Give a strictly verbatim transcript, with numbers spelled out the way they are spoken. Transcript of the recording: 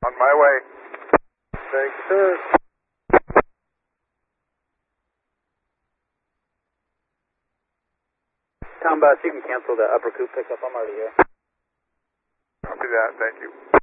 On my way. Thank you, sir. Tom Bus, you can cancel the upper coupe pickup. I'm already here. I'll do that. Thank you.